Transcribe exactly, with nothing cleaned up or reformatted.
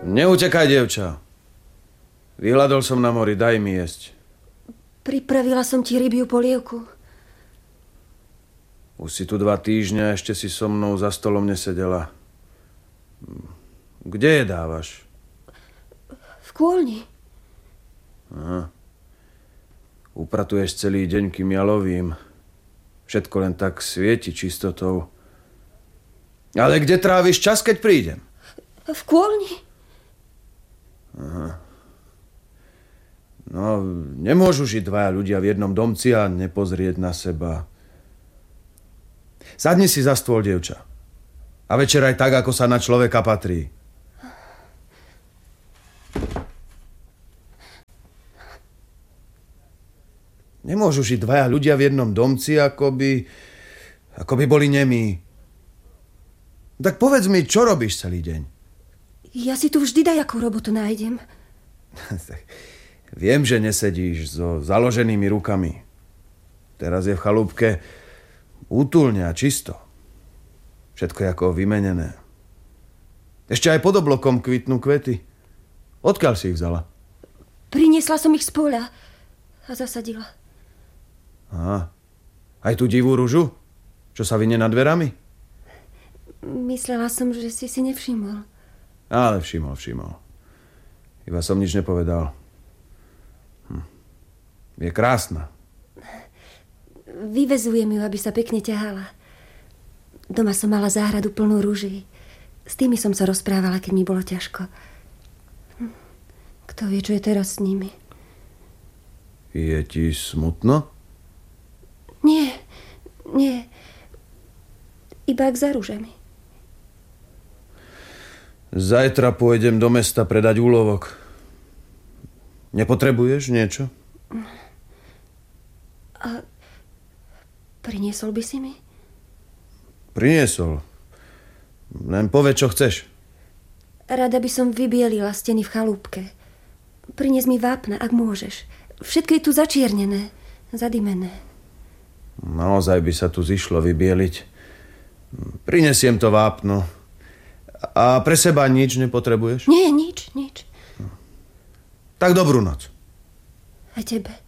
Neutekaj, dievča. Vyhľadol som na mori, daj mi jesť. Pripravila som ti rybiu polievku. Už si tu dva týždňa, ešte si so mnou za stolom nesedela. Kde je dávaš? V kôlni. Aha. Upratuješ celý deň, kým ja lovím. Všetko len tak svieti čistotou. Ale kde tráviš čas, keď prídem? V kôlni. Aha. No, nemôžu žiť dvaja ľudia v jednom domci a nepozrieť na seba. Sadni si za stôl, dievča. A večeraj tak, ako sa na človeka patrí. Nemôžu žiť dvaja ľudia v jednom domci, ako by, ako by boli nemí. Tak povedz mi, čo robíš celý deň? Ja si tu vždy dajakú robotu nájdem. Viem, že nesedíš so založenými rukami. Teraz je v chalúbke útulne a čisto. Všetko je ako vymenené. Ešte aj pod oblokom kvitnú kvety. Odkiaľ si ich vzala? Priniesla som ich z poľa a zasadila. Aha. Aj tú divú ružu? Čo sa vynie nad dverami? Myslela som, že si si nevšimol. Ale všimol, všimol. Iba som nič nepovedal. Hm. Je krásna. Vyvezujem ju, aby sa pekne ťahala. Doma som mala záhradu plnú ruží. S tými som sa rozprávala, keď mi bolo ťažko. Hm. Kto vie, čo je teraz s nimi? Je ti smutno? Nie, nie. Iba ak za ružami. Zajtra pôjdem do mesta predať úlovok. Nepotrebuješ niečo? A priniesol by si mi? Priniesol. Len povedz, čo chceš. Rada by som vybielila steny v chalúbke. Prinies mi vápna, ak môžeš. Všetko je tu začiernené, zadimené. Naozaj by sa tu zišlo vybieliť. Prinesiem to vápno. A pre seba nič nepotrebuješ? Nie, nič, nič. Tak dobrú noc. A tebe?